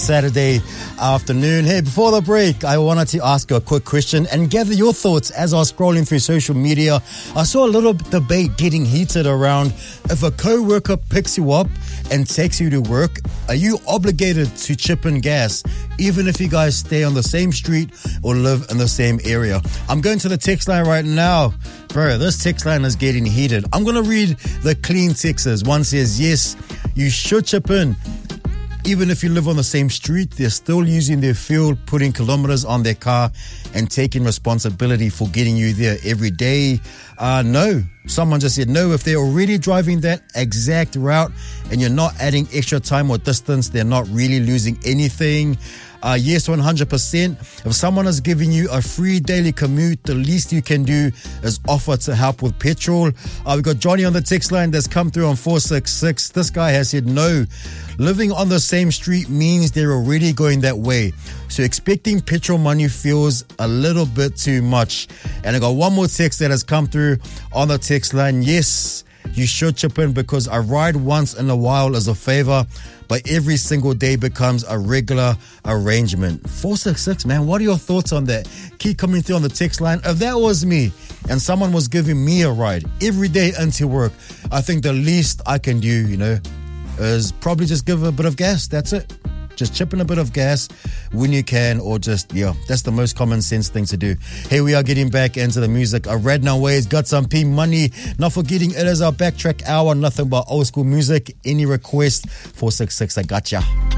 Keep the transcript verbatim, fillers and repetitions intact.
Saturday afternoon. Hey, before the break, I wanted to ask you a quick question and gather your thoughts as I was scrolling through social media. I saw a little debate getting heated around if a co-worker picks you up and takes you to work, are you obligated to chip in gas even if you guys stay on the same street or live in the same area? I'm going to the text line right now. Bro, this text line is getting heated. I'm going to read the clean texts. One says, yes, you should chip in. Even if you live on the same street, they're still using their fuel, putting kilometers on their car and taking responsibility for getting you there every day. Uh, no. Someone just said no. If they're already driving that exact route and you're not adding extra time or distance, they're not really losing anything. Uh, yes, one hundred percent. If someone is giving you a free daily commute, the least you can do is offer to help with petrol. Uh, we've got Johnny on the text line that's come through on four six six. This guy has said no. Living on the same street means they're already going that way. So expecting petrol money feels a little bit too much. And I got one more text that has come through on the text line. Yes, you should chip in because a ride once in a while is a favor, but every single day becomes a regular arrangement. four six six, man, what are your thoughts on that? Keep coming through on the text line. If that was me and someone was giving me a ride every day into work, I think the least I can do, you know, is probably just give a bit of gas. That's it. Just chip in a bit of gas when you can, or just, yeah, that's the most common sense thing to do. Hey, we are getting back into the music. I read now ways, got some P money. Not forgetting it is our backtrack hour, nothing but old school music. Any request, four six six, I gotcha.